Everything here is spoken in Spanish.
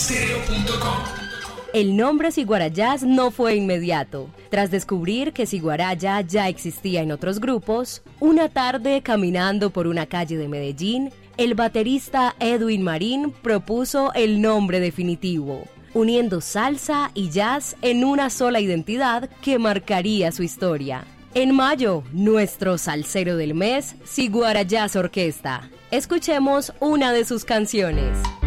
salsero.com. El nombre Ciguarayás no fue inmediato. Tras descubrir que Ciguaraya ya existía en otros grupos, una tarde caminando por una calle de Medellín, el baterista Edwin Marín propuso el nombre definitivo, uniendo salsa y jazz en una sola identidad que marcaría su historia. En mayo, nuestro salsero del mes, Ciguarayás Orquesta. Escuchemos una de sus canciones.